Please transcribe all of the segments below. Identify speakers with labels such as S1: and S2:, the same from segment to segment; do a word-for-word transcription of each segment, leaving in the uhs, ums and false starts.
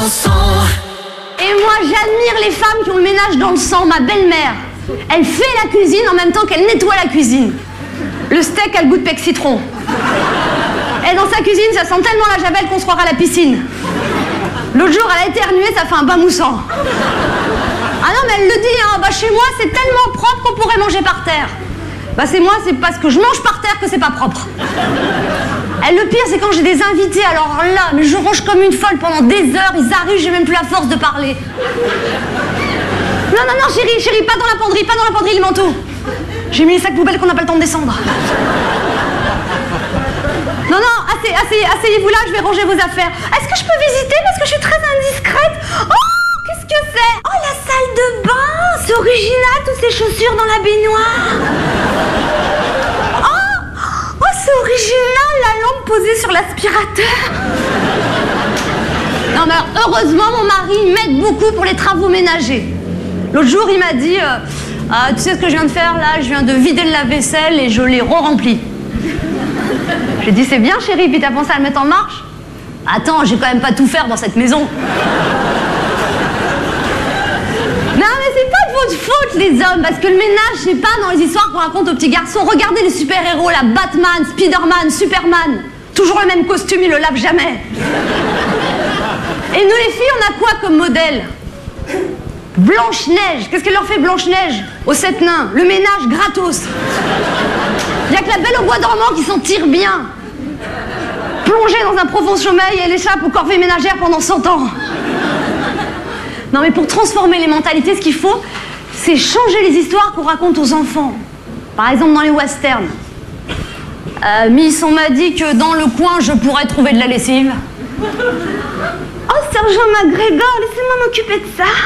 S1: sang.
S2: Et moi, j'admire les femmes qui ont le ménage dans le sang. Ma belle-mère, elle fait la cuisine en même temps qu'elle nettoie la cuisine. Le steak a le goût de pec citron. Et dans sa cuisine, ça sent tellement la javel qu'on se croira à la piscine. L'autre jour, elle a éternué, ça fait un bain moussant. Ah non, mais elle le dit, hein, bah chez moi, c'est tellement propre qu'on pourrait manger par terre. Bah c'est moi, c'est parce que je mange par terre que c'est pas propre. Et le pire, c'est quand j'ai des invités, alors là, mais je ronge comme une folle pendant des heures, ils arrivent, j'ai même plus la force de parler. Non, non, non, chérie, chérie, pas dans la penderie, pas dans la penderie, le manteau. J'ai mis les sacs poubelles qu'on n'a pas le temps de descendre. Non, non, asseyez, asseyez, asseyez-vous là, je vais ranger vos affaires. Est-ce que je peux visiter parce que je suis très indiscrète? Oh, qu'est-ce que c'est? Oh, la salle de bain, c'est original, toutes ces chaussures dans la baignoire. Oh, oh, c'est original, la lampe posée sur l'aspirateur. Non, mais alors, heureusement, mon mari m'aide beaucoup pour les travaux ménagers. L'autre jour, il m'a dit, euh, ah, tu sais ce que je viens de faire là? Je viens de vider le lave-vaisselle et je l'ai re-rempli. J'ai dit, c'est bien chérie, puis t'as pensé à le mettre en marche? Attends, j'ai quand même pas tout faire dans cette maison. Non mais c'est pas de votre faute les hommes, parce que le ménage, c'est pas dans les histoires qu'on raconte aux petits garçons. Regardez les super-héros, là, Batman, Spider-Man, Superman. Toujours le même costume, ils le lavent jamais. Et nous les filles, on a quoi comme modèle? Blanche-Neige. Qu'est-ce qu'elle leur fait Blanche-Neige aux sept nains? Le ménage gratos. Il n'y a que la Belle au bois dormant qui s'en tire bien. Plongée dans un profond sommeil, elle échappe aux corvées ménagères pendant cent ans. Non mais pour transformer les mentalités, ce qu'il faut, c'est changer les histoires qu'on raconte aux enfants. Par exemple dans les westerns. Euh, Miss, on m'a dit que dans le coin, je pourrais trouver de la lessive. Oh, sergent McGregor, laissez-moi m'occuper de ça.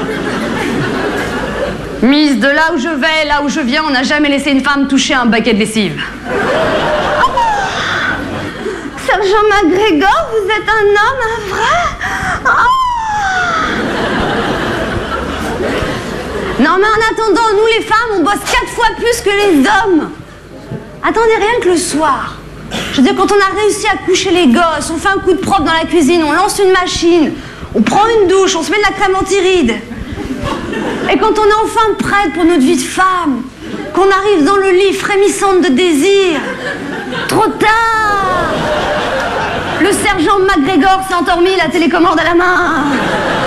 S2: Miss, de là où je vais, là où je viens, on n'a jamais laissé une femme toucher un baquet de lessive. Oh, sergent McGregor, vous êtes un homme, un vrai? Oh. Non, mais en attendant, nous les femmes, on bosse quatre fois plus que les hommes. Attendez, rien que le soir. Je veux dire, quand on a réussi à coucher les gosses, on fait un coup de propre dans la cuisine, on lance une machine, on prend une douche, on se met de la crème anti-rides. Et quand on est enfin prête pour notre vie de femme, qu'on arrive dans le lit frémissante de désir, trop tard. Le sergent McGregor s'est endormi, la télécommande à la main.